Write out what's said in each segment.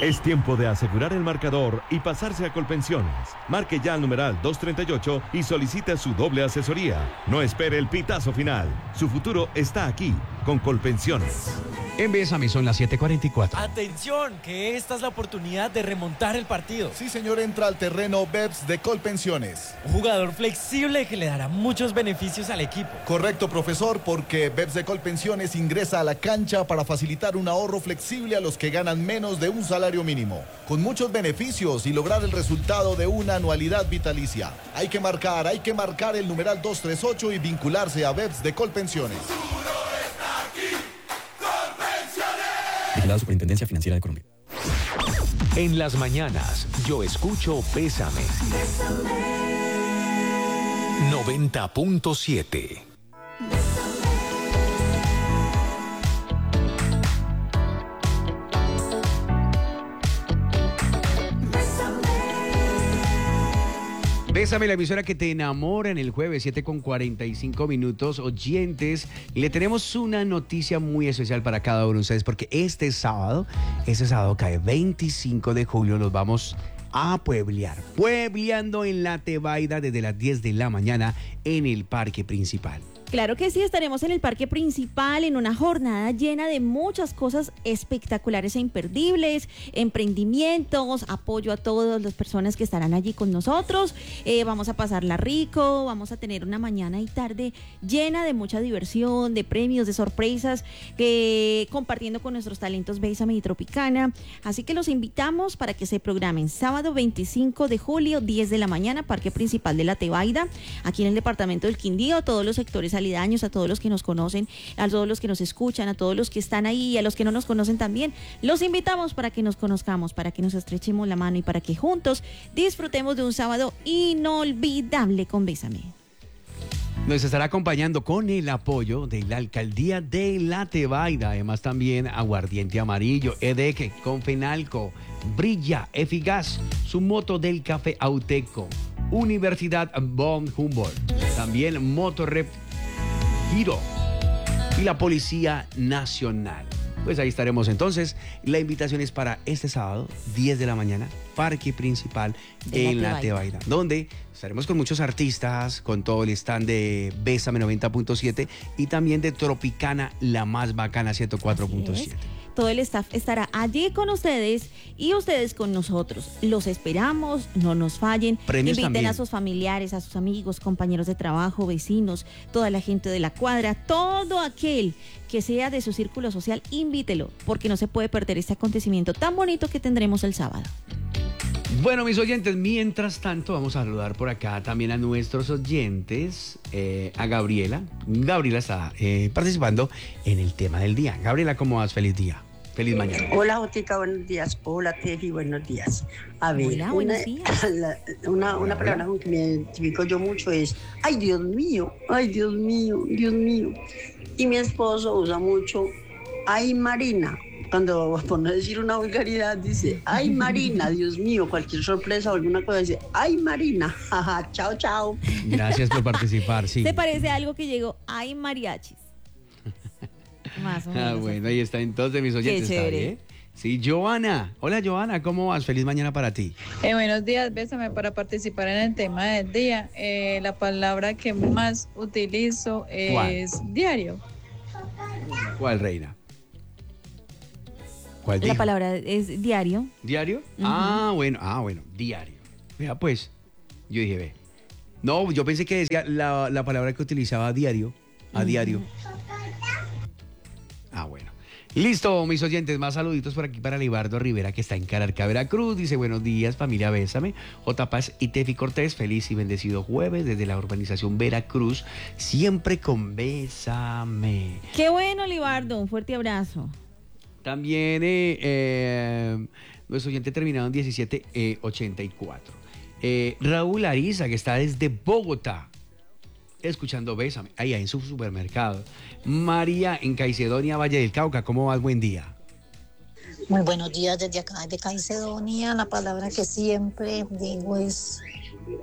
Es tiempo de asegurar el marcador y pasarse a Colpensiones. Marque ya al numeral 238 y solicite su doble asesoría. No espere el pitazo final. Su futuro está aquí, con Colpensiones. En Bésame son las 7:44. Atención, que esta es la oportunidad de remontar el partido. Sí, señor, entra al terreno BEPS de Colpensiones. Un jugador flexible que le dará muchos beneficios al equipo. Correcto, profesor, porque BEPS de Colpensiones ingresa a la cancha para facilitar un ahorro flexible a los que ganan menos de un salario mínimo, con muchos beneficios y lograr el resultado de una anualidad vitalicia. Hay que marcar el numeral 238 y vincularse a BEPS de Colpensiones. La Superintendencia Financiera de Colombia. En las mañanas, yo escucho Bésame. 90.7. Bésame, la emisora que te enamora en el jueves, 7:45. Oyentes, le tenemos una noticia muy especial para cada uno de ustedes, porque este sábado cae 25 de julio, nos vamos a puebleando en la Tebaida desde las 10 de la mañana en el parque principal. Claro que sí, estaremos en el parque principal en una jornada llena de muchas cosas espectaculares e imperdibles, emprendimientos, apoyo a todas las personas que estarán allí con nosotros. Vamos a pasarla rico, vamos a tener una mañana y tarde llena de mucha diversión, de premios, de sorpresas, compartiendo con nuestros talentos Bésame y Tropicana. Así que los invitamos para que se programen sábado 25 de julio, 10 de la mañana, parque principal de la Tebaida, aquí en el departamento del Quindío, todos los sectores aledaños, a todos los que nos conocen, a todos los que nos escuchan, a todos los que están ahí y a los que no nos conocen también. Los invitamos para que nos conozcamos, para que nos estrechemos la mano y para que juntos disfrutemos de un sábado inolvidable con Bésame. Nos estará acompañando con el apoyo de la Alcaldía de la Tebaida, además también Aguardiente Amarillo, EDEC, Confenalco, Brilla, Efigas, su moto del café Auteco, Universidad von Humboldt, también Motorrep Giro y la Policía Nacional. Pues ahí estaremos entonces. La invitación es para este sábado, 10 de la mañana, parque principal en la Tebaida, donde estaremos con muchos artistas, con todo el stand de Bésame 90.7 y también de Tropicana, la más bacana, 104.7. Todo el staff estará allí con ustedes y ustedes con nosotros. Los esperamos, no nos fallen. Premios Inviten también a sus familiares, a sus amigos, compañeros de trabajo, vecinos, toda la gente de la cuadra, todo aquel que sea de su círculo social, invítelo, porque no se puede perder este acontecimiento tan bonito que tendremos el sábado. Bueno, mis oyentes, mientras tanto vamos a saludar por acá también a nuestros oyentes, a Gabriela. Gabriela está participando en el tema del día. Gabriela, ¿cómo vas? Feliz día. Feliz mañana. Hola, Jotica, buenos días. Hola, Tefi, buenos días. A ver, hola, buenos días. Una palabra con que me identifico yo mucho es, ay, Dios mío, ay, Dios mío, Dios mío. Y mi esposo usa mucho, ay, Marina. Cuando, por no decir una vulgaridad, dice, ay, Marina, Dios mío, cualquier sorpresa o alguna cosa, dice, ay, Marina, jaja, chao, chao. Gracias por participar, sí. ¿Te parece algo que llegó? Ay, mariachis. Más o menos. Bueno, ahí está entonces, mis oyentes. Qué chévere. ¿Está bien? Sí, Joana. Hola, Joana, ¿cómo vas? Feliz mañana para ti. Buenos días, Bésame, para participar en el tema del día. La palabra que más utilizo es ¿Cuál? diario. ¿Cuál, reina? ¿Cuál La dijo? palabra es diario. ¿Diario? Uh-huh. bueno, diario. Vea, pues, yo dije, ve. No, yo pensé que decía la palabra que utilizaba a diario. Diario. Bueno. Listo, mis oyentes, más saluditos por aquí para Libardo Rivera, que está en Cararca, Veracruz. Dice, buenos días, familia Bésame. J. Paz y Tefi Cortés, feliz y bendecido jueves desde la urbanización Veracruz, siempre con Bésame. Qué bueno, Libardo, un fuerte abrazo. También nuestro oyente terminado en 1784. Raúl Ariza, que está desde Bogotá, escuchando Bésame, allá en su supermercado. María en Caicedonia, Valle del Cauca, ¿cómo vas? Buen día. Muy buenos días desde acá, de Caicedonia. La palabra que siempre digo es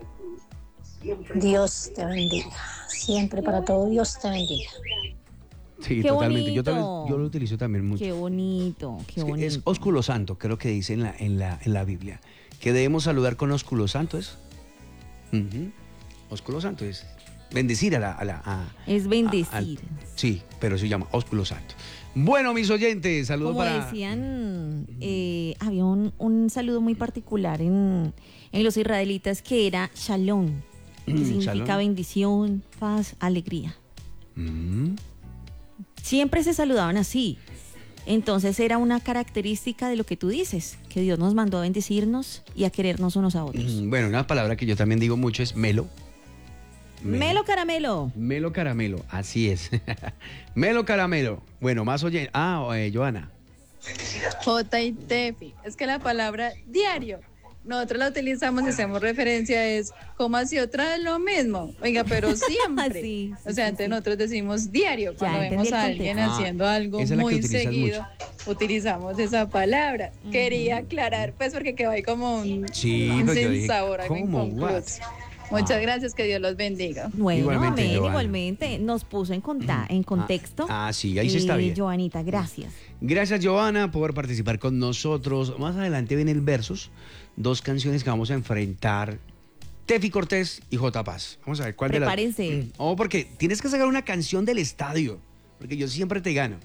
Dios te bendiga. Siempre para todo, Dios te bendiga. Sí, Qué totalmente. bonito. Yo lo utilizo también mucho. Qué bonito, qué Es que bonito. es ósculo santo, creo que dice en la Biblia. Que debemos saludar con ósculo santo, ¿es? Ujú. Ósculo santo es bendecir Es bendecir. sí, pero se llama ósculo santo. Bueno, mis oyentes, saludos Como para... decían, había un saludo muy particular en los israelitas que era shalom, que significa shalom. bendición, paz, alegría. Mm. Siempre se saludaban así. Entonces era una característica de lo que tú dices, que Dios nos mandó a bendecirnos y a querernos unos a otros. Bueno, una palabra que yo también digo mucho es melo. Melo caramelo. Melo caramelo, así es. Melo caramelo. Bueno, más oyentes. Joana. J y Tefi. Es que la palabra diario, nosotros la utilizamos y hacemos referencia es como así otra vez lo mismo. Oiga, pero siempre. Sí, o sea, antes nosotros decimos diario. Cuando entendí vemos el a alguien contexto. haciendo algo esa es la que muy utilizas seguido, utilizamos esa palabra. Quería aclarar, pues, porque quedó ahí como un, Sí, un pues yo dije, sinsabor, algo ¿cómo? inconcluso. Muchas gracias, que Dios los bendiga. Bueno, Igualmente, amén, Joana. igualmente. Nos puso en contexto. Sí, ahí sí está bien. Joanita, gracias. Gracias, Joana, por participar con nosotros. Más adelante viene el Versus, 2 canciones que vamos a enfrentar. Tefi Cortés y J Paz. Vamos a ver cuál Prepárense. de las... Oh, porque tienes que sacar una canción del estadio, porque yo siempre te gano.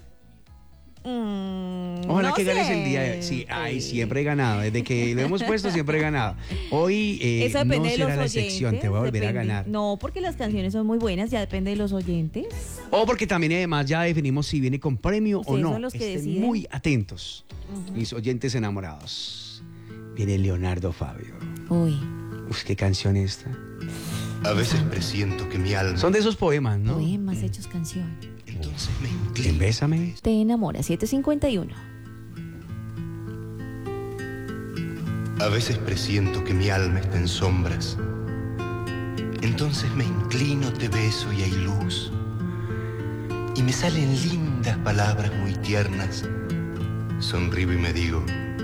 Ojalá no que ganes el sé. día. Sí, siempre he ganado. Desde que lo hemos puesto, siempre he ganado. Hoy Eso no depende de será los la oyentes. excepción, te voy a volver a depende. ganar. No, porque las canciones son muy buenas, ya depende de los oyentes. O porque también además ya definimos si viene con premio o Ustedes no. son los que Estén deciden. muy atentos, mis oyentes enamorados. Viene Leonardo Fabio. Uy, Uf, qué canción esta. A veces presiento que mi alma Son de esos poemas, ¿no? poemas hechos canción. entonces me En inclina. Bésame. Te enamora, 751. A veces presiento que mi alma está en sombras. Entonces me inclino, te beso y hay luz. Y me salen lindas palabras muy tiernas. Sonrío y me digo,